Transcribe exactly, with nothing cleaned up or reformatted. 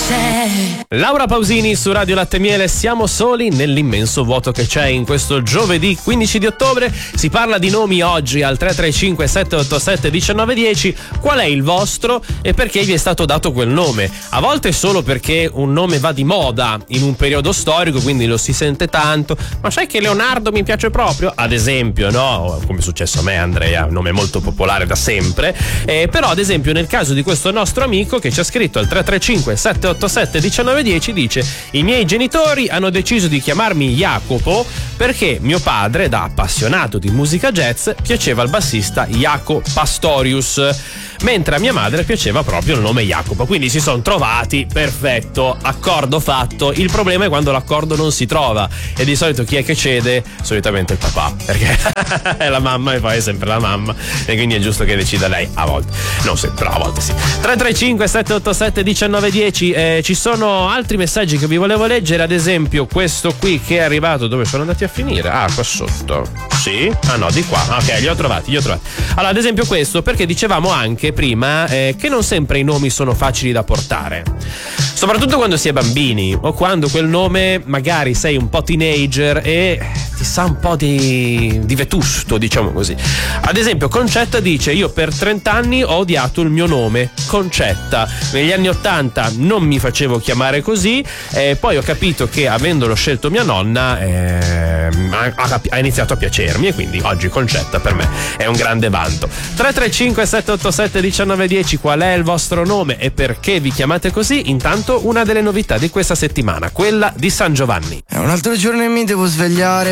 Laura Pausini su Radio Latte e Miele. Siamo soli nell'immenso vuoto che c'è in questo giovedì quindici di ottobre. Si parla di nomi oggi al tre tre cinque sette otto sette uno nove uno zero. Qual è il vostro e perché vi è stato dato quel nome? A volte solo perché un nome va di moda in un periodo storico, quindi lo si sente tanto. Ma sai che Leonardo mi piace proprio? Ad esempio, no? Come è successo a me, Andrea, un nome molto popolare da sempre. Eh, però ad esempio nel caso di questo nostro amico che ci ha scritto al tre tre cinque sette otto sette uno nove uno zero, dice: i miei genitori hanno deciso di chiamarmi Jacopo perché mio padre, da appassionato di musica jazz, piaceva il bassista Jaco Pastorius, mentre a mia madre piaceva proprio il nome Jacopo. Quindi si sono trovati, perfetto, accordo fatto. Il problema è quando l'accordo non si trova, e di solito chi è che cede? Solitamente il papà, perché è la mamma e poi è sempre la mamma, e quindi è giusto che decida lei, a volte non sempre, però a volte sì. Tre tre cinque sette otto sette uno nove uno zero. eh, ci sono altri messaggi che vi volevo leggere, ad esempio questo qui che è arrivato. Dove sono andati a finire? Ah, qua sotto. Sì? Ah no, di qua. Ok, li ho trovati, li ho trovati. Allora, ad esempio questo, perché dicevamo anche prima eh, che non sempre i nomi sono facili da portare, soprattutto quando si è bambini o quando quel nome magari sei un po' teenager e ti sa un po' di, di vetusto, diciamo così. Ad esempio Concetta dice: io per trenta anni ho odiato il mio nome, Concetta. Negli anni ottanta non mi facevo chiamare così, eh, poi ho capito che avendolo scelto mia nonna eh, ha, ha iniziato a piacermi, e quindi oggi Concetta per me è un grande vanto. Tre tre cinque sette otto sette uno nove uno zero. Qual è il vostro nome e perché vi chiamate così? Intanto una delle novità di questa settimana, quella di San Giovanni. È un altro giorno e mi devo svegliare